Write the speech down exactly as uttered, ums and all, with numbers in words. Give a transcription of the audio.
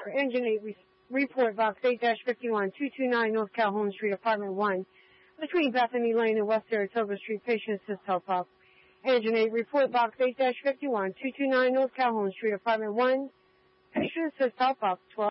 for Engine eight re- Report Box eight fifty-one, two twenty-nine North Calhoun Street, Apartment one, between Bethany Lane and West Saratoga Street. Patient assist help up. Engine eight Report Box eight fifty-one, two twenty-nine North Calhoun Street, Apartment one, patient assist help up. twelve